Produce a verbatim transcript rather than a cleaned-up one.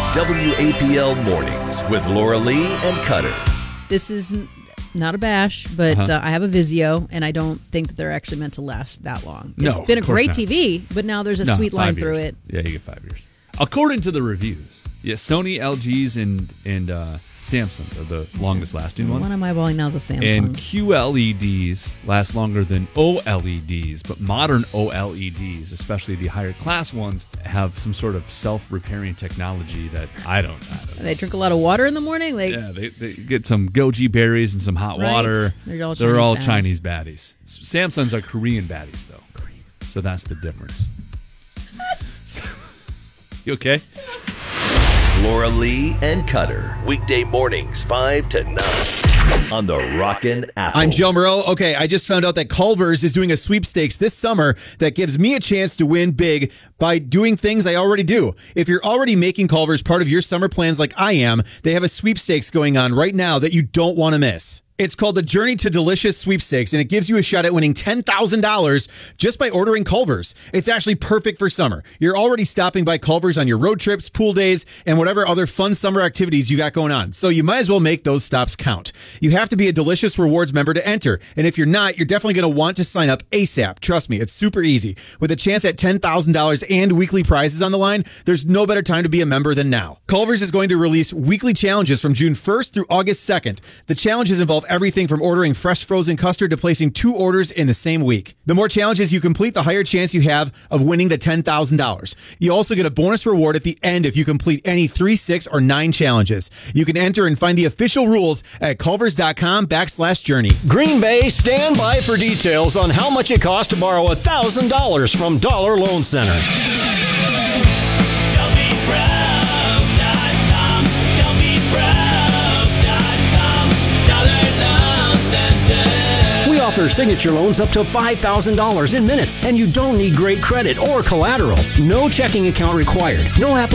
W A P L Mornings with Laura Lee and Cutter. This is n- not a bash, but Uh-huh. uh, I have a Vizio, and I don't think that they're actually meant to last that long. No, It's been a of course great not. T V, but now there's a No, sweet line five through years. it. Yeah, you get five years. According to the reviews, yeah, Sony, L Gs, and and uh, Samsungs are the longest lasting ones. One I'm eyeballing now is a Samsung. And Q L E Ds last longer than O L E Ds, but modern O L E Ds, especially the higher class ones, have some sort of self-repairing technology that I don't. I don't They drink a lot of water in the morning. Like, yeah, they, they get some goji berries and some hot Right. water. They're all They're Chinese all baddies. Chinese baddies. S- Samsungs are Korean baddies, though. So that's the difference. So- you okay? Laura Lee and Cutter. Weekday mornings, five to nine on the Rockin' Apple. I'm Joe Moreau. Okay, I just found out that Culver's is doing a sweepstakes this summer that gives me a chance to win big by doing things I already do. If you're already making Culver's part of your summer plans like I am, they have a sweepstakes going on right now that you don't want to miss. It's called the Journey to Delicious Sweepstakes, and it gives you a shot at winning ten thousand dollars just by ordering Culver's. It's actually perfect for summer. You're already stopping by Culver's on your road trips, pool days, and whatever other fun summer activities you got going on. So you might as well make those stops count. You have to be a Delicious Rewards member to enter, and if you're not, you're definitely going to want to sign up ASAP. Trust me, it's super easy. With a chance at ten thousand dollars and weekly prizes on the line, there's no better time to be a member than now. Culver's is going to release weekly challenges from June first through August second. The challenges involve everything from ordering fresh frozen custard to placing two orders in the same week. The more challenges you complete, the higher chance you have of winning the ten thousand dollars. You also get a bonus reward at the end if you complete any three, six, or nine challenges. You can enter and find the official rules at culvers.com backslash journey. Green Bay, stand by for details on how much it costs to borrow one thousand dollars from Dollar Loan Center. We offer signature loans up to five thousand dollars in minutes, and you don't need great credit or collateral. No checking account required. No application.